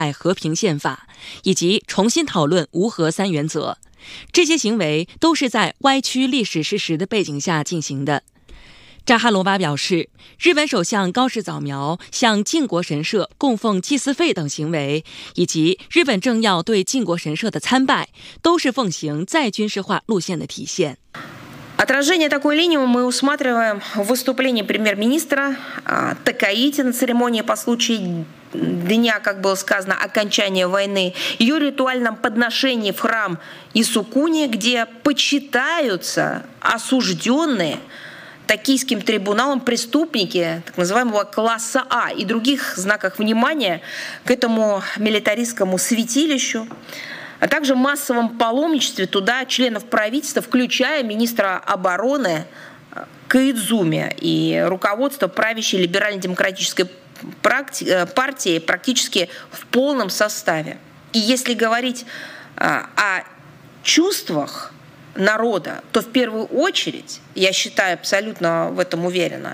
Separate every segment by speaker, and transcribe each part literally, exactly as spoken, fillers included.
Speaker 1: 和平宪法，以及重新讨论无核三原则。这些行为都是在歪曲历史事实的背景下进行的。扎哈罗娃表示，日本首相高市早苗向靖国神社供奉祭祀费等行为，以及日本政要对靖国神社的参拜，都是奉行再军事化路线的体现。
Speaker 2: Отражение такой линии мы усматриваем в выступлении премьер-министра Такаити на церемонии по случаю дня, как было сказано, окончания войны, ее ритуальном подношении в храм Исукуни, где почитаются осужденные Токийским трибуналом преступники так называемого класса А и других знаках внимания к этому милитаристскому святилищу, а также массовом паломничестве туда членов правительства, включая министра обороны Коидзуми и руководство правящей либерально-демократической партии практически в полном составе. И если говорить о чувствах народа, то в первую очередь, я считаю, абсолютно в этом уверена,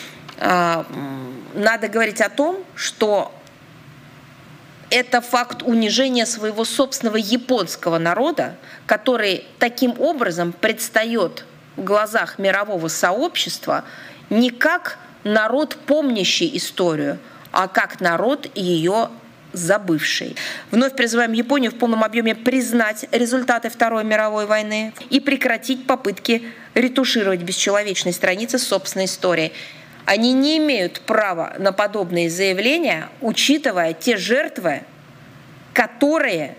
Speaker 2: надо говорить о том, что это факт унижения своего собственного японского народа, который таким образом предстает в глазах мирового сообщества не как народ, помнящий историю, а как народ ее забывший. Вновь призываем Японию в полном объеме признать результаты Второй мировой войны и прекратить попытки ретушировать бесчеловечные страницы собственной истории. Они не имеют права на подобные заявления, учитывая те жертвы, которые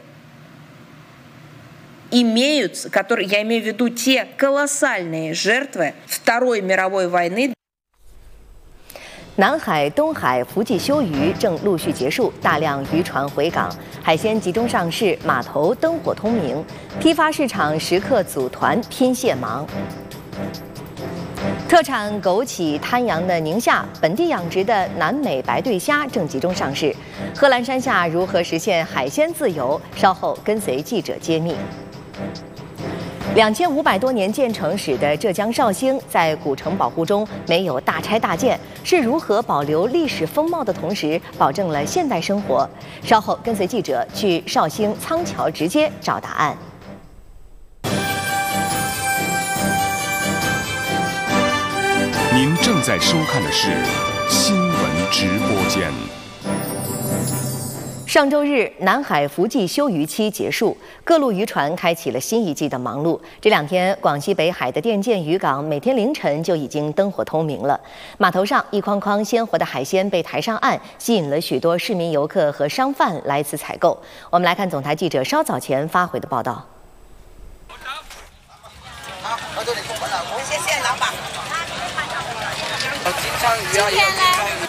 Speaker 2: имеют, которые, я имею в виду те колоссальные жертвы Второй мировой войны.
Speaker 3: 南海、东海伏季休渔正陆续结束，大量渔船回港，海鲜集中上市，码头灯火通明，批发市场时刻组团拼蟹忙。特产枸杞、滩羊的宁夏，本地养殖的南美白对虾正集中上市。贺兰山下如何实现海鲜自由？稍后跟随记者揭秘。两千五百多年建城史的浙江绍兴，在古城保护中没有大拆大建，是如何保留历史风貌的同时，保证了现代生活？稍后跟随记者去绍兴仓桥直街找答案。
Speaker 4: 您正在收看的是新闻直播间。
Speaker 3: 上周日，南海伏季休渔期结束，各路渔船开启了新一季的忙碌。这两天，广西北海的甸涧渔港每天凌晨就已经灯火通明了。码头上一筐筐鲜活的海鲜被抬上岸，吸引了许多市民游客和商贩来此采购。我们来看总台记者稍早前发回的报道。
Speaker 5: 好，到这里过来了，我们谢谢老板。
Speaker 6: 金枪鱼啊，今天呢？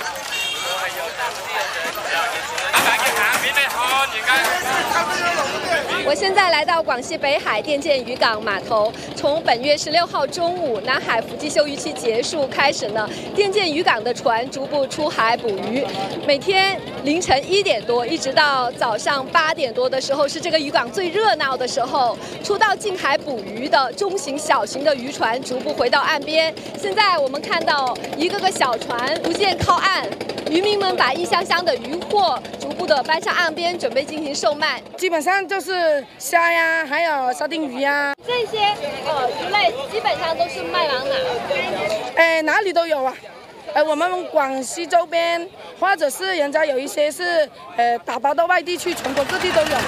Speaker 7: 我现在来到广西北海甸涧渔港码头，从本月十六号中午南海伏季休渔期结束开始呢，甸涧渔港的船逐步出海捕鱼。每天凌晨一点多一直到早上八点多的时候，是这个渔港最热闹的时候。出到近海捕鱼的中型、小型的渔船逐步回到岸边。现在我们看到一个个小船逐渐靠岸，渔民们把一箱箱的渔货逐步的搬上岸边，准备进行售卖。
Speaker 8: 基本上就是虾呀，还有沙丁鱼呀，
Speaker 7: 这些呃鱼类基本上都是卖往哪？
Speaker 8: 哎，哪里都有啊。呃，我们广西周边，或者是人家有一些是呃打包到外地去，全国各地都有。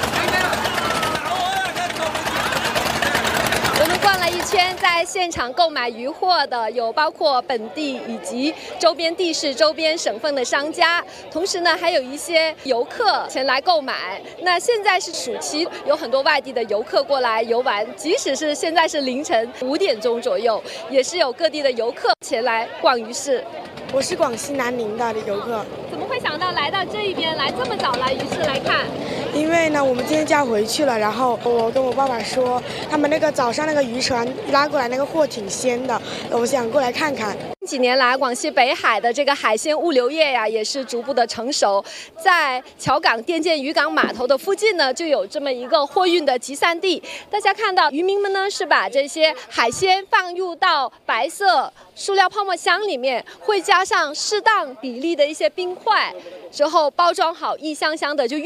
Speaker 7: 我们逛了一圈，在现场购买渔货的有包括本地以及周边地市、周边省份的商家，同时呢，还有一些游客前来购买。那现在是暑期，有很多外地的游客过来游玩，即使是现在是凌晨五点钟左右，也是有各地的游客前来逛鱼市。
Speaker 8: 我是广西南宁的游客。
Speaker 7: 怎么会想到来到这一边来这么早来鱼市来看？
Speaker 8: 因为呢，我们今天就要回去了，然后我跟我爸爸说，他们那个早上那个渔船拉过来那个货挺鲜的，我想过来看看。
Speaker 7: 几年来，广西北海的这个海鲜物流业呀，也是逐步的成熟。在桥港甸涧渔港码头的附近呢，就有这么一个货运的集散地。大家看到，渔民们呢是把这些海鲜放入到白色塑料泡沫箱里面，会加上适当比例的一些冰块，之后包装好，一箱箱的就运